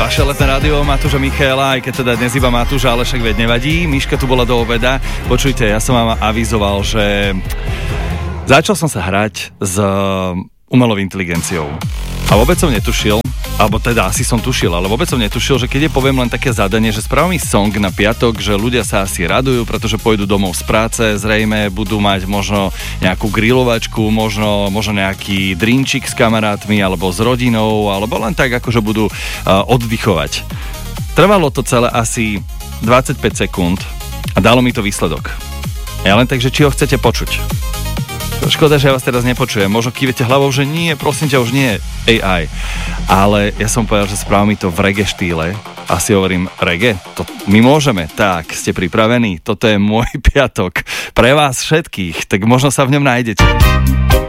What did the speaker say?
Vaše letné rádio Matúša Michaela, aj keď teda dnes iba Matúša, ale však veď nevadí. Miška tu bola do obeda. Počujte, ja som vám avizoval, že začal som sa hrať s umelou inteligenciou. A vôbec som netušil, alebo teda asi som tušil, ale vôbec som netušil, že keď je poviem len také zadanie, že sprav mi song na piatok, že ľudia sa asi radujú, pretože pôjdu domov z práce, zrejme budú mať možno nejakú grilovačku, možno nejaký drinčik s kamarátmi, alebo s rodinou, alebo len tak, akože budú oddychovať. Trvalo to celé asi 25 sekúnd a dalo mi to výsledok. Ja len tak, že či ho chcete počuť. Škoda, že ja vás teraz nepočujem. Možno kývete hlavou, že nie, prosím ťa, už nie AI. Ale ja som povedal, že správ mi to v reggae štýle. A si hovorím, reggae? To my môžeme. Tak, ste pripravení? Toto je môj piatok. Pre vás všetkých. Tak možno sa v ňom nájdete.